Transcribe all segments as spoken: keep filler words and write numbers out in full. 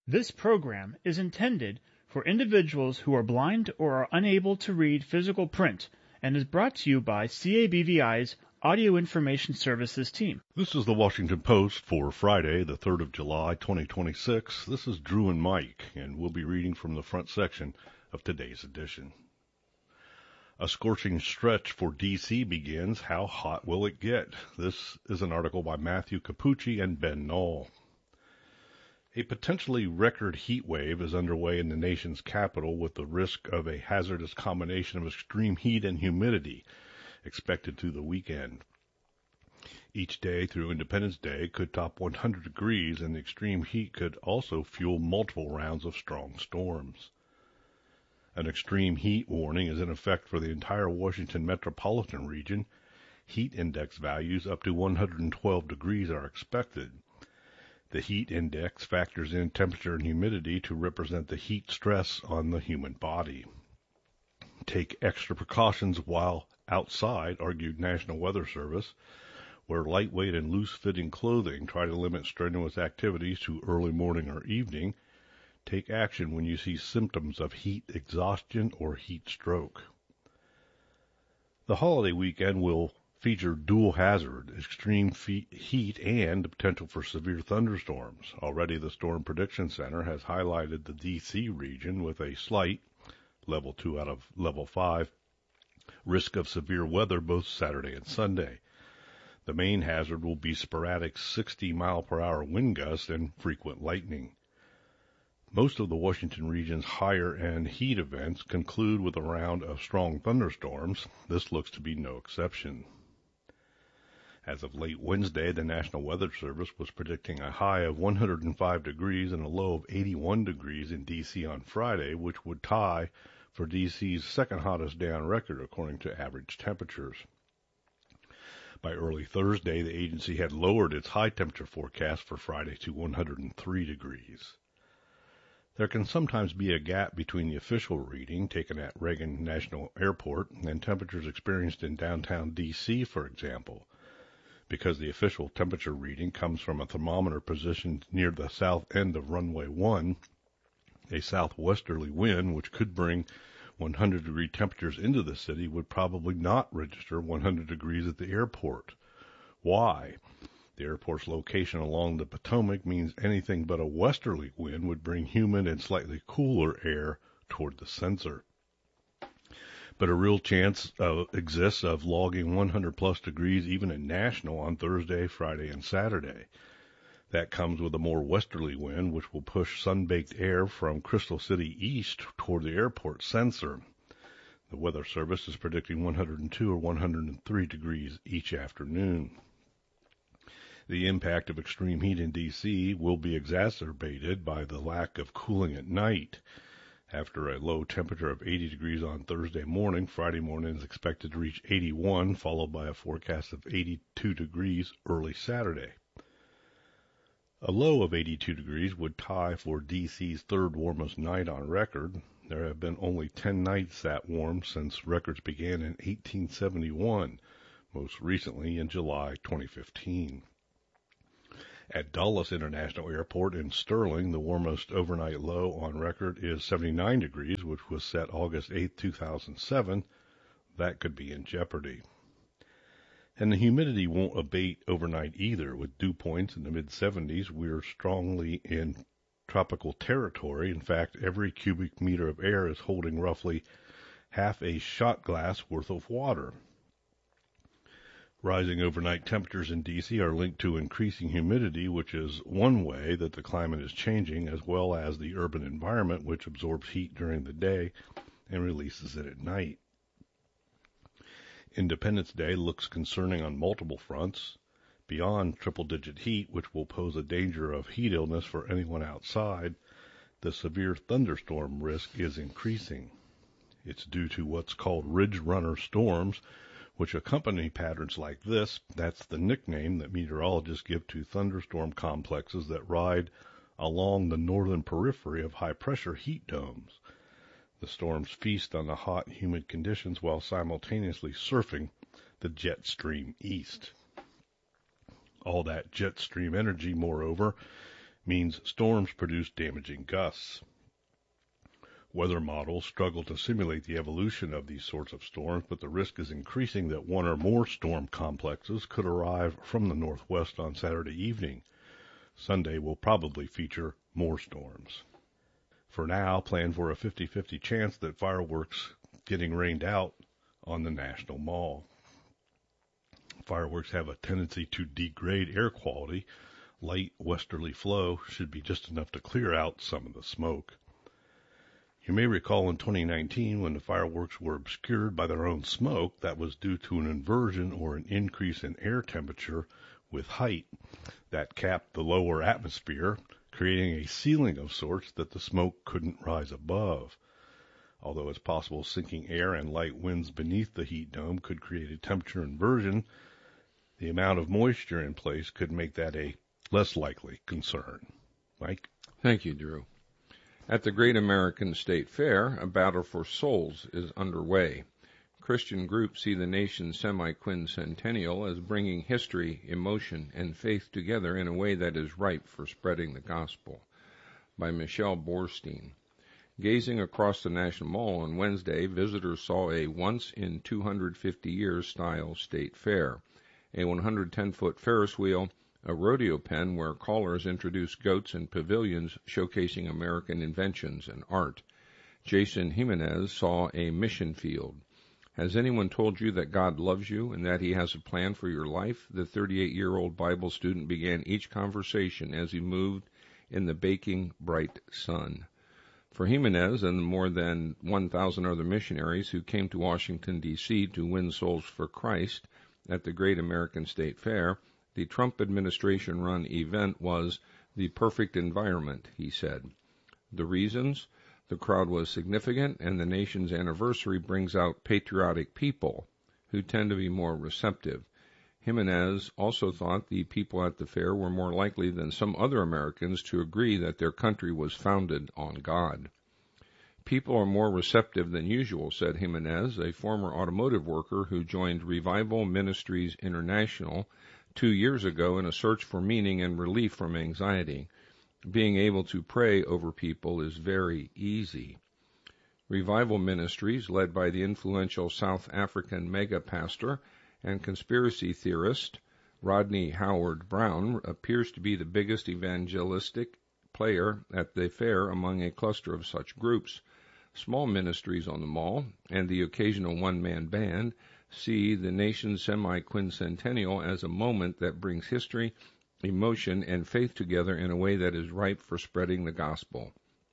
This program is intended for individuals who are blind or are unable to read physical print and is brought to you by C A B V I's Audio Information Services team. This is the Washington Post for Friday, the third of July, twenty twenty-six. This is Drew and Mike, and we'll be reading from the front section of today's edition. A scorching stretch for D C begins. How hot will it get? This is an article by Matthew Capucci and Ben Knoll. A potentially record heat wave is underway in the nation's capital, with the risk of a hazardous combination of extreme heat and humidity expected through the weekend. Each day through Independence Day could top one hundred degrees, and the extreme heat could also fuel multiple rounds of strong storms. An extreme heat warning is in effect for the entire Washington metropolitan region. Heat index values up to one hundred twelve degrees are expected. The heat index factors in temperature and humidity to represent the heat stress on the human body. Take extra precautions while outside, argued National Weather Service. Wear lightweight and loose-fitting clothing. Try to limit strenuous activities to early morning or evening. Take action when you see symptoms of heat exhaustion or heat stroke. The holiday weekend will feature dual hazard, extreme heat, and the potential for severe thunderstorms. Already the Storm Prediction Center has highlighted the D C region with a slight, level two out of level five, risk of severe weather both Saturday and Sunday. The main hazard will be sporadic sixty mile per hour wind gusts and frequent lightning. Most of the Washington region's higher-end heat events conclude with a round of strong thunderstorms. This looks to be no exception. As of late Wednesday, the National Weather Service was predicting a high of one hundred five degrees and a low of eighty-one degrees in D C on Friday, which would tie for D C's second hottest day on record, according to average temperatures. By early Thursday, the agency had lowered its high temperature forecast for Friday to one hundred three degrees. There can sometimes be a gap between the official reading taken at Reagan National Airport and temperatures experienced in downtown D C, for example, because the official temperature reading comes from a thermometer positioned near the south end of runway one. A southwesterly wind, which could bring one hundred degree temperatures into the city, would probably not register one hundred degrees at the airport. Why? The airport's location along the Potomac means anything but a westerly wind would bring humid and slightly cooler air toward the sensor. But a real chance uh, exists of logging one hundred plus degrees even in National on Thursday, Friday, and Saturday. That comes with a more westerly wind, which will push sun-baked air from Crystal City east toward the airport sensor. The Weather Service is predicting one hundred two or one hundred three degrees each afternoon. The impact of extreme heat in D C will be exacerbated by the lack of cooling at night. After a low temperature of eighty degrees on Thursday morning, Friday morning is expected to reach eighty-one, followed by a forecast of eighty-two degrees early Saturday. A low of eighty-two degrees would tie for D C's third warmest night on record. There have been only ten nights that warm since records began in eighteen seventy-one, most recently in July twenty fifteen. At Dulles International Airport in Sterling, the warmest overnight low on record is seventy-nine degrees, which was set August eighth, two thousand seven. That could be in jeopardy. And the humidity won't abate overnight either. With dew points in the mid seventies, we're strongly in tropical territory. In fact, every cubic meter of air is holding roughly half a shot glass worth of water. Rising overnight temperatures in D C are linked to increasing humidity, which is one way that the climate is changing, as well as the urban environment, which absorbs heat during the day and releases it at night. Independence Day looks concerning on multiple fronts. Beyond triple-digit heat, which will pose a danger of heat illness for anyone outside, the severe thunderstorm risk is increasing. It's due to what's called ridge runner storms, which accompany patterns like this. That's the nickname that meteorologists give to thunderstorm complexes that ride along the northern periphery of high-pressure heat domes. The storms feast on the hot, humid conditions while simultaneously surfing the jet stream east. All that jet stream energy, moreover, means storms produce damaging gusts. Weather models struggle to simulate the evolution of these sorts of storms, but the risk is increasing that one or more storm complexes could arrive from the northwest on Saturday evening. Sunday will probably feature more storms. For now, plan for a fifty-fifty chance that fireworks getting rained out on the National Mall. Fireworks have a tendency to degrade air quality. Light westerly flow should be just enough to clear out some of the smoke. You may recall in twenty nineteen when the fireworks were obscured by their own smoke, that was due to an inversion or an increase in air temperature with height that capped the lower atmosphere, creating a ceiling of sorts that the smoke couldn't rise above. Although it's possible sinking air and light winds beneath the heat dome could create a temperature inversion, the amount of moisture in place could make that a less likely concern. Mike? Thank you, Drew. At the Great American State Fair, a battle for souls is underway. Christian groups see the nation's semi-quincentennial as bringing history, emotion, and faith together in a way that is ripe for spreading the gospel. By Michelle Borstein. Gazing across the National Mall on Wednesday, visitors saw a once in two hundred fifty years style state fair, a one hundred ten foot Ferris wheel, a rodeo pen where callers introduced goats and pavilions showcasing American inventions and art. Jason Jimenez saw a mission field. Has anyone told you that God loves you and that he has a plan for your life? The thirty-eight-year-old Bible student began each conversation as he moved in the baking bright sun. For Jimenez and the more than one thousand other missionaries who came to Washington, D C to win souls for Christ at the Great American State Fair, the Trump administration-run event was the perfect environment, he said. The reasons? The crowd was significant, and the nation's anniversary brings out patriotic people who tend to be more receptive. Jimenez also thought the people at the fair were more likely than some other Americans to agree that their country was founded on God. People are more receptive than usual, said Jimenez, a former automotive worker who joined Revival Ministries International two years ago in a search for meaning and relief from anxiety. Being able to pray over people is very easy. Revival Ministries, led by the influential South African mega pastor and conspiracy theorist Rodney Howard-Browne, appears to be the biggest evangelistic player at the fair among a cluster of such groups. Small ministries on the mall and the occasional one-man band see the nation's semi-quincentennial as a moment that brings history, emotion, and faith together in a way that is ripe for spreading the gospel.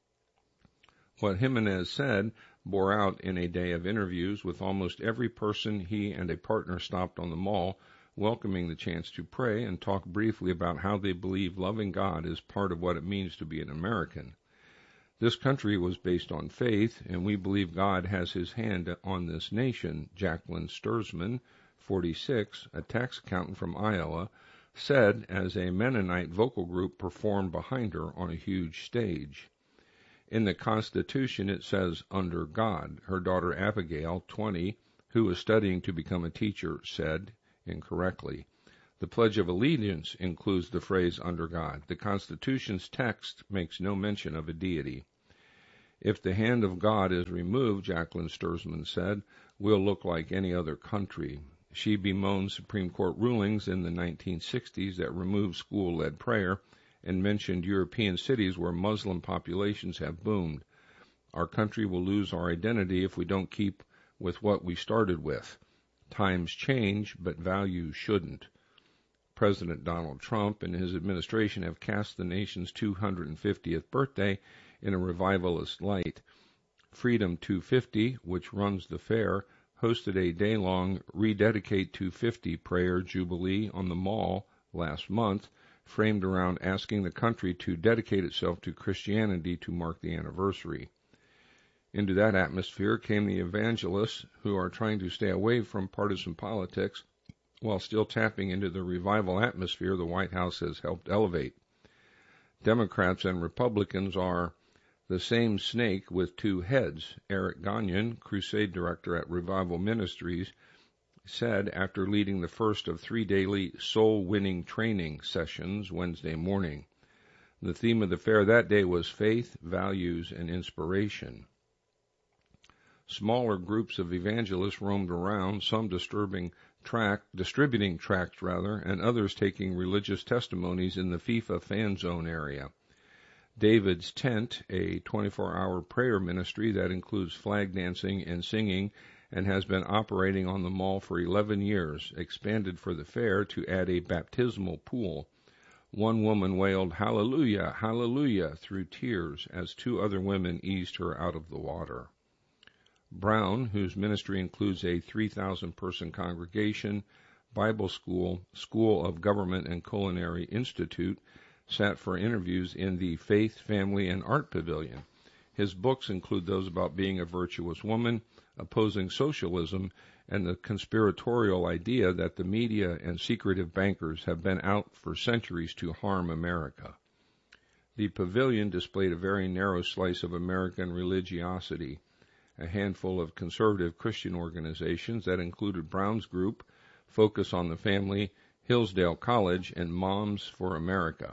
What Jimenez said bore out in a day of interviews with almost every person he and a partner stopped on the mall, welcoming the chance to pray and talk briefly about how they believe loving God is part of what it means to be an American. This country was based on faith, and we believe God has his hand on this nation, Jacqueline Sturzman, forty-six, a tax accountant from Iowa, said as a Mennonite vocal group performed behind her on a huge stage. In the Constitution, it says, under God. Her daughter Abigail, twenty, who is studying to become a teacher, said, incorrectly. The Pledge of Allegiance includes the phrase under God. The Constitution's text makes no mention of a deity. If the hand of God is removed, Jacqueline Sturzman said, we'll look like any other country. She bemoaned Supreme Court rulings in the nineteen sixties that removed school-led prayer and mentioned European cities where Muslim populations have boomed. Our country will lose our identity if we don't keep with what we started with. Times change, but values shouldn't. President Donald Trump and his administration have cast the nation's two hundred fiftieth birthday in a revivalist light. Freedom two fifty, which runs the fair, hosted a day-long Rededicate two fifty prayer jubilee on the mall last month, framed around asking the country to dedicate itself to Christianity to mark the anniversary. Into that atmosphere came the evangelists who are trying to stay away from partisan politics while still tapping into the revival atmosphere the White House has helped elevate. Democrats and Republicans are the same snake with two heads. Eric Gagnon, crusade director at Revival Ministries, said after leading the first of three daily soul-winning training sessions Wednesday morning. The theme of the fair that day was faith, values, and inspiration. Smaller groups of evangelists roamed around, some disturbing track, distributing tracts rather, and others taking religious testimonies in the FIFA fan zone area. David's Tent, a twenty-four hour prayer ministry that includes flag dancing and singing and has been operating on the mall for eleven years, expanded for the fair to add a baptismal pool. One woman wailed, "Hallelujah, hallelujah," through tears as two other women eased her out of the water. Brown, whose ministry includes a three thousand person congregation, Bible school, School of Government and Culinary Institute, sat for interviews in the Faith, Family, and Art Pavilion. His books include those about being a virtuous woman, opposing socialism, and the conspiratorial idea that the media and secretive bankers have been out for centuries to harm America. The pavilion displayed a very narrow slice of American religiosity. A handful of conservative Christian organizations that included Brown's group, Focus on the Family, Hillsdale College, and Moms for America.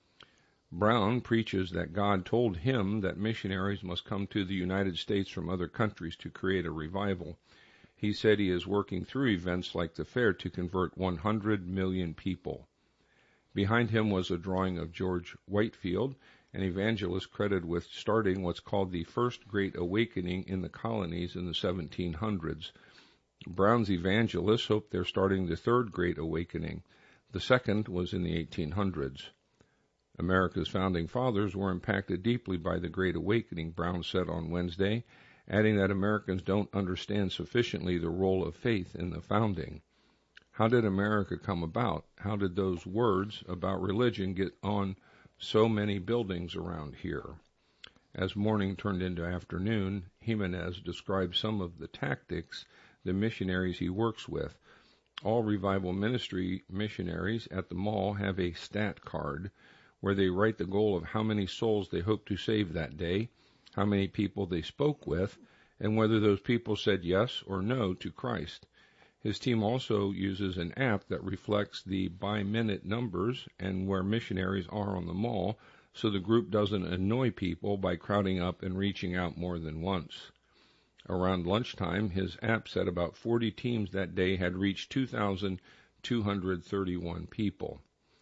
Brown preaches that God told him that missionaries must come to the United States from other countries to create a revival. He said he is working through events like the fair to convert one hundred million people. Behind him was a drawing of George Whitefield, an evangelist credited with starting what's called the First Great Awakening in the colonies in the seventeen hundreds. Brown's evangelists hoped they're starting the Third Great Awakening. The second was in the eighteen hundreds. America's founding fathers were impacted deeply by the Great Awakening, Brown said on Wednesday, adding that Americans don't understand sufficiently the role of faith in the founding. How did America come about? How did those words about religion get on so many buildings around here? As morning turned into afternoon, Jimenez described some of the tactics the missionaries he works with. All revival ministry missionaries at the mall have a stat card where they write the goal of how many souls they hope to save that day, how many people they spoke with, and whether those people said yes or no to Christ. His team also uses an app that reflects the by-minute numbers and where missionaries are on the mall, so the group doesn't annoy people by crowding up and reaching out more than once. Around lunchtime, his app said about forty teams that day had reached two thousand two hundred thirty-one people.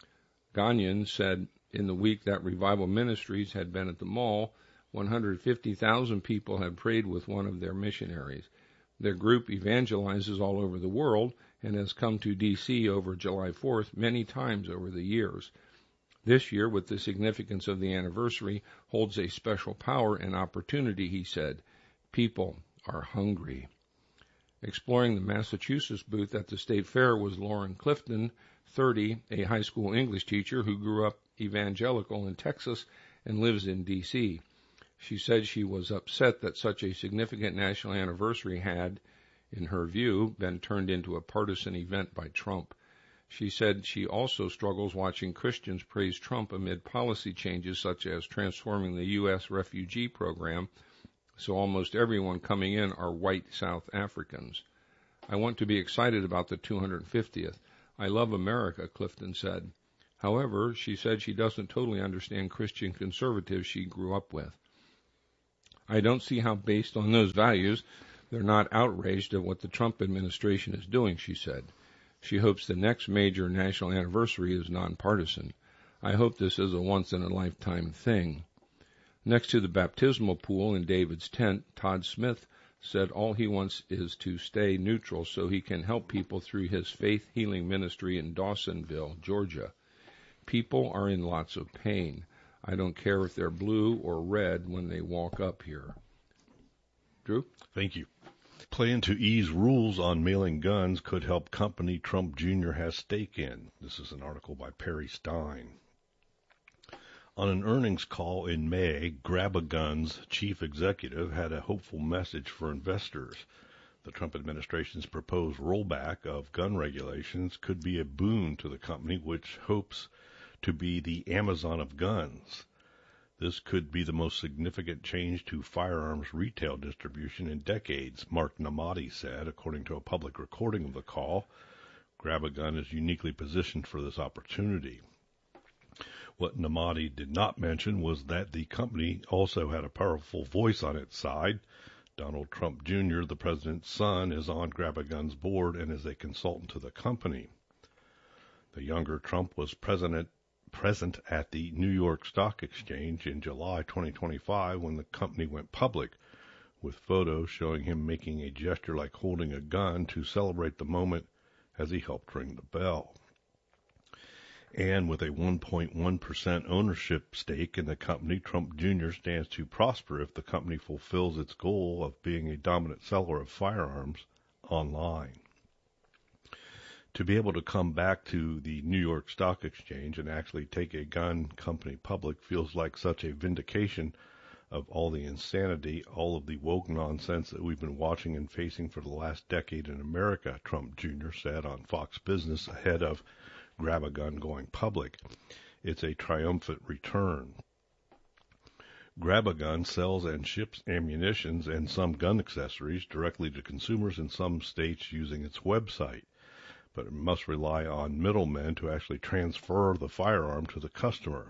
Gagnon said in the week that Revival Ministries had been at the mall, one hundred fifty thousand people had prayed with one of their missionaries. Their group evangelizes all over the world and has come to D C over July fourth many times over the years. This year, with the significance of the anniversary, holds a special power and opportunity, he said. People are hungry. Exploring the Massachusetts booth at the State Fair was Lauren Clifton, thirty, a high school English teacher who grew up evangelical in Texas and lives in D C She said she was upset that such a significant national anniversary had, in her view, been turned into a partisan event by Trump. She said she also struggles watching Christians praise Trump amid policy changes such as transforming the U S refugee program, so almost everyone coming in are white South Africans. I want to be excited about the two hundred fiftieth. I love America, Clifton said. However, she said she doesn't totally understand Christian conservatives she grew up with. I don't see how, based on those values, they're not outraged at what the Trump administration is doing, she said. She hopes the next major national anniversary is nonpartisan. I hope this is a once-in-a-lifetime thing. Next to the baptismal pool in David's tent, Todd Smith said all he wants is to stay neutral so he can help people through his faith healing ministry in Dawsonville, Georgia. People are in lots of pain. I don't care if they're blue or red when they walk up here. Drew? Thank you. Plan to ease rules on mailing guns could help company Trump Junior has stake in. This is an article by Perry Stein. On an earnings call in May, Grab-A-Gun's chief executive had a hopeful message for investors. The Trump administration's proposed rollback of gun regulations could be a boon to the company, which hopes to be the Amazon of guns. This could be the most significant change to firearms retail distribution in decades, Mark Namati said, according to a public recording of the call. Grab-A-Gun is uniquely positioned for this opportunity. What Namadi did not mention was that the company also had a powerful voice on its side. Donald Trump Junior, the president's son, is on Grab-A-Gun's board and is a consultant to the company. The younger Trump was president, present at the New York Stock Exchange in July twenty twenty-five when the company went public, with photos showing him making a gesture like holding a gun to celebrate the moment as he helped ring the bell. And with a one point one percent ownership stake in the company, Trump Junior stands to prosper if the company fulfills its goal of being a dominant seller of firearms online. To be able to come back to the New York Stock Exchange and actually take a gun company public feels like such a vindication of all the insanity, all of the woke nonsense that we've been watching and facing for the last decade in America, Trump Junior said on Fox Business ahead of Grab-A-Gun going public. It's a triumphant return. Grab-A-Gun sells and ships ammunitions and some gun accessories directly to consumers in some states using its website, but it must rely on middlemen to actually transfer the firearm to the customer.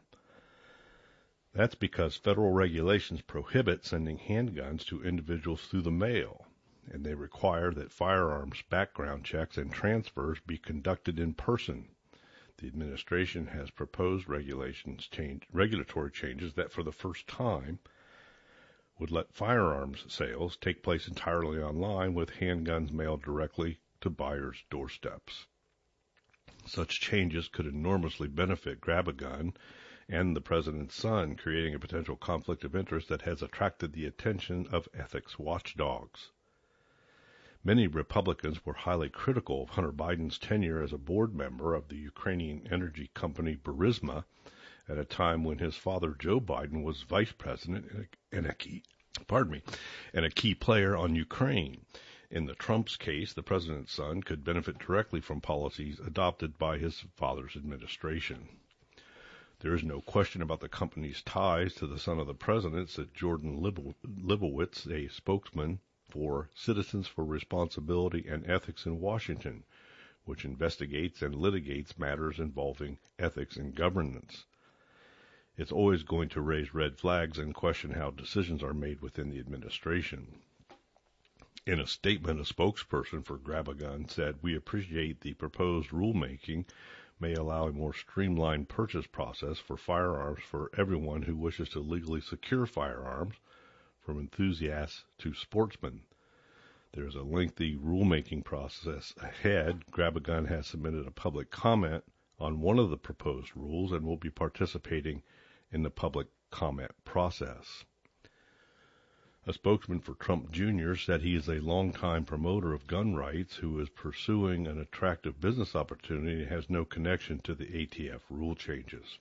That's because federal regulations prohibit sending handguns to individuals through the mail, and they require that firearms background checks and transfers be conducted in person. The administration has proposed regulations change, regulatory changes that for the first time would let firearms sales take place entirely online with handguns mailed directly to buyers' doorsteps. Such changes could enormously benefit Grab-A-Gun and the president's son, creating a potential conflict of interest that has attracted the attention of ethics watchdogs. Many Republicans were highly critical of Hunter Biden's tenure as a board member of the Ukrainian energy company Burisma at a time when his father Joe Biden was vice president and a key, pardon me, and a key player on Ukraine. In the Trump's case, the president's son could benefit directly from policies adopted by his father's administration. There is no question about the company's ties to the son of the president, said Jordan Libowitz, a spokesman for Citizens for Responsibility and Ethics in Washington, which investigates and litigates matters involving ethics and governance. It's always going to raise red flags and question how decisions are made within the administration. In a statement, a spokesperson for Grab-A-Gun said, "We appreciate the proposed rulemaking may allow a more streamlined purchase process for firearms for everyone who wishes to legally secure firearms, from enthusiasts to sportsmen. There is a lengthy rulemaking process ahead. Grab-A-Gun has submitted a public comment on one of the proposed rules and will be participating in the public comment process." A spokesman for Trump Junior said he is a longtime promoter of gun rights who is pursuing an attractive business opportunity and has no connection to the A T F rule changes.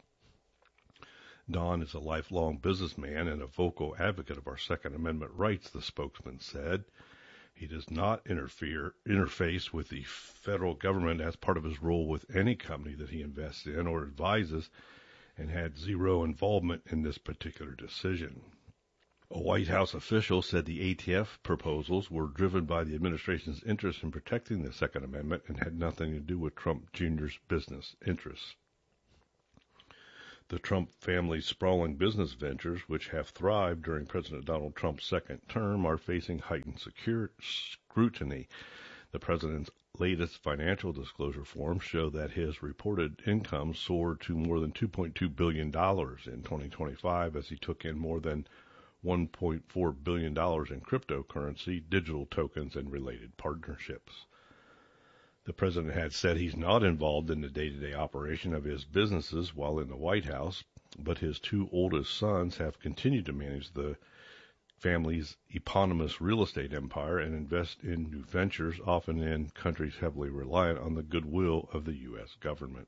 Don is a lifelong businessman and a vocal advocate of our Second Amendment rights, the spokesman said. He does not interfere interface with the federal government as part of his role with any company that he invests in or advises, and had zero involvement in this particular decision. A White House official said the A T F proposals were driven by the administration's interest in protecting the Second Amendment and had nothing to do with Trump Junior's business interests. The Trump family's sprawling business ventures, which have thrived during President Donald Trump's second term, are facing heightened secure scrutiny. The president's latest financial disclosure forms show that his reported income soared to more than two point two billion dollars in twenty twenty-five as he took in more than one point four billion dollars in cryptocurrency, digital tokens, and related partnerships. The president had said he's not involved in the day-to-day operation of his businesses while in the White House, but his two oldest sons have continued to manage the family's eponymous real estate empire and invest in new ventures, often in countries heavily reliant on the goodwill of the U S government.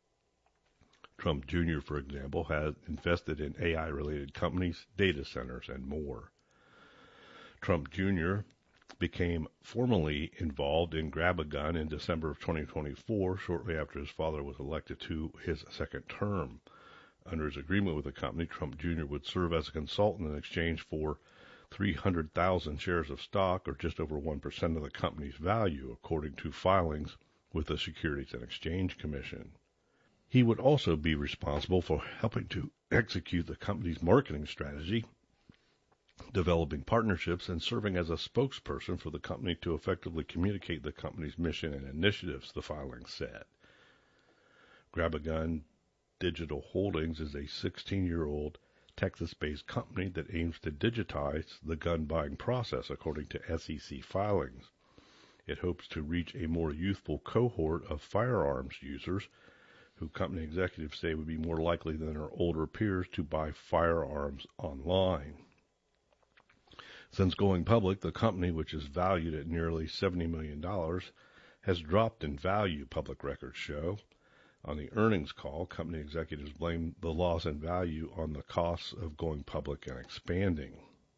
Trump Junior, for example, has invested in A I-related companies, data centers, and more. Trump Junior became formally involved in Grab-A-Gun in December of twenty twenty-four, shortly after his father was elected to his second term. Under his agreement with the company, Trump Junior would serve as a consultant in exchange for three hundred thousand shares of stock, or just over one percent of the company's value, according to filings with the Securities and Exchange Commission. He would also be responsible for helping to execute the company's marketing strategy, developing partnerships, and serving as a spokesperson for the company to effectively communicate the company's mission and initiatives, the filing said. Grab-A-Gun Digital Holdings is a sixteen-year-old Texas-based company that aims to digitize the gun buying process, according to S E C filings. It hopes to reach a more youthful cohort of firearms users who company executives say would be more likely than their older peers to buy firearms online. Since going public, the company, which is valued at nearly seventy million dollars, has dropped in value, public records show. On the earnings call, company executives blamed the loss in value on the costs of going public and expanding.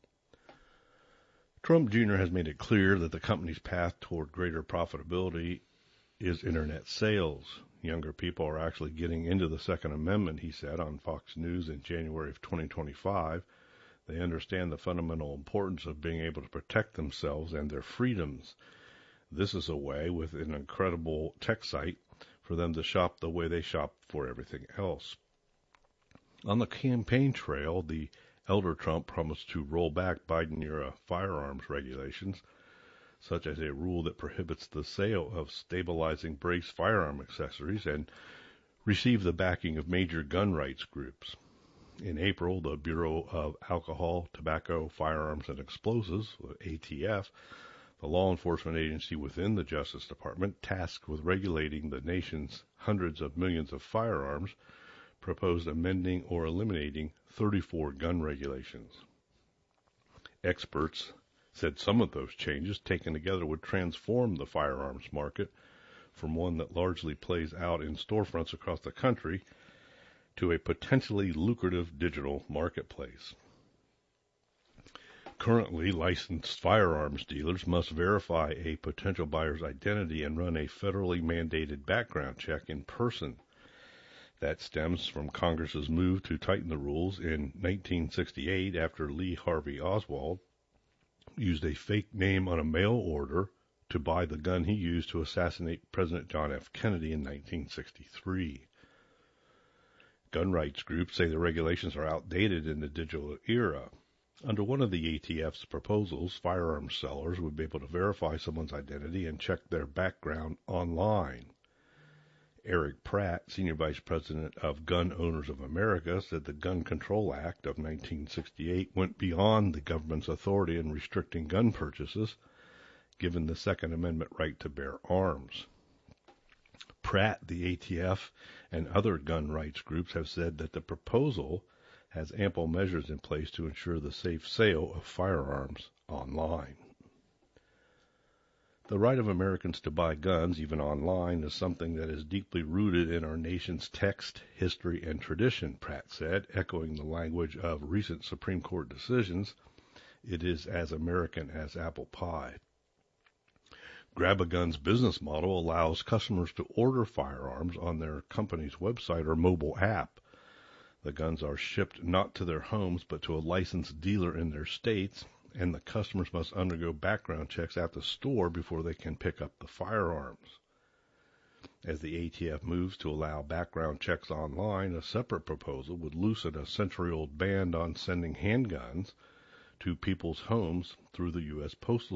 Trump Junior has made it clear that the company's path toward greater profitability is internet sales. Younger people are actually getting into the Second Amendment, he said on Fox News in January of twenty twenty-five. They understand the fundamental importance of being able to protect themselves and their freedoms. This is a way, with an incredible tech site, for them to shop the way they shop for everything else. On the campaign trail, the elder Trump promised to roll back Biden-era firearms regulations, such as a rule that prohibits the sale of stabilizing brace firearm accessories, and receive the backing of major gun rights groups. In April, the Bureau of Alcohol, Tobacco, Firearms, and Explosives, A T F, the law enforcement agency within the Justice Department tasked with regulating the nation's hundreds of millions of firearms, proposed amending or eliminating thirty-four gun regulations. Experts said some of those changes taken together would transform the firearms market from one that largely plays out in storefronts across the country to a potentially lucrative digital marketplace. Currently, licensed firearms dealers must verify a potential buyer's identity and run a federally mandated background check in person. That stems from Congress's move to tighten the rules in nineteen sixty-eight after Lee Harvey Oswald used a fake name on a mail order to buy the gun he used to assassinate President John F. Kennedy in nineteen sixty-three. Gun rights groups say the regulations are outdated in the digital era. Under one of the A T F's proposals, firearms sellers would be able to verify someone's identity and check their background online. Eric Pratt, Senior Vice President of Gun Owners of America, said the Gun Control Act of nineteen sixty-eight went beyond the government's authority in restricting gun purchases, given the Second Amendment right to bear arms. Pratt, the A T F, and other gun rights groups have said that the proposal has ample measures in place to ensure the safe sale of firearms online. The right of Americans to buy guns, even online, is something that is deeply rooted in our nation's text, history, and tradition, Pratt said, echoing the language of recent Supreme Court decisions. It is as American as apple pie. Grab-A-Gun's business model allows customers to order firearms on their company's website or mobile app. The guns are shipped not to their homes but to a licensed dealer in their states, and the customers must undergo background checks at the store before they can pick up the firearms. As the A T F moves to allow background checks online, a separate proposal would loosen a century-old ban on sending handguns to people's homes through the U S Postal